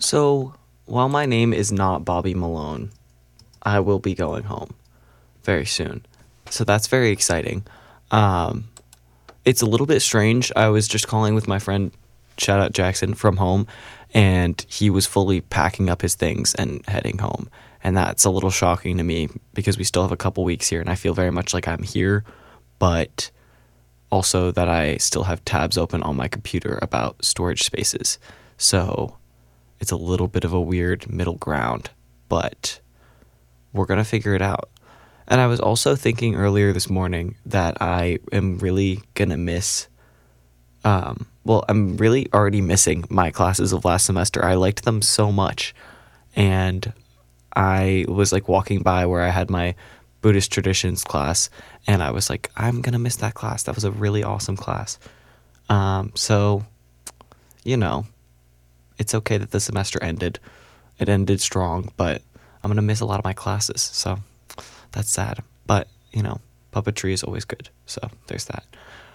So, while my name is not Bobby Malone, I will be going home very soon. So that's very exciting. Um, it's a little bit strange. I was just calling with my friend, shout out Jackson, from home, and he was fully packing up his things and heading home. And that's a little shocking to me because we still have a couple weeks here, and I feel very much like I'm here, but also that I still have tabs open on my computer about storage spaces. So it's a little bit of a weird middle ground, but we're going to figure it out. And I was also thinking earlier this morning that I am really going to miss, I'm really already missing my classes of last semester. I liked them so much. And I was like walking by where I had my Buddhist traditions class, and I was like, I'm going to miss that class. That was a really awesome class. So, you know, it's okay that the semester ended. It ended strong, but I'm going to miss a lot of my classes. So that's sad. But, puppetry is always good. So there's that.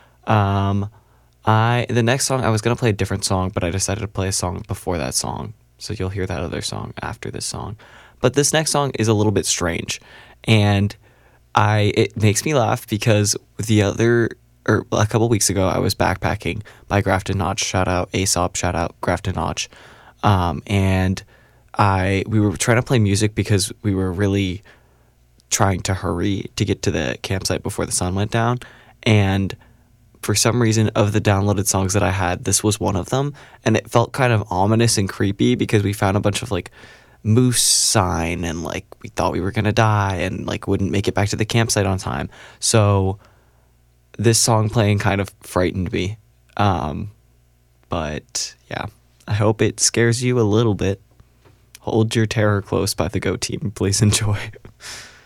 The next song, I was going to play a different song, but I decided to play a song before that song. So you'll hear that other song after this song. But this next song is a little bit strange. And it makes me laugh because a couple weeks ago, I was backpacking by Grafton Notch. Shout out Aesop, shout out Grafton Notch. And we were trying to play music because we were really trying to hurry to get to the campsite before the sun went down. And for some reason, of the downloaded songs that I had, this was one of them. And it felt kind of ominous and creepy because we found a bunch of like moose sign and like we thought we were going to die and like wouldn't make it back to the campsite on time. So this song playing kind of frightened me. But yeah, I hope it scares you a little bit. Hold your terror close by the Go Team. Please enjoy.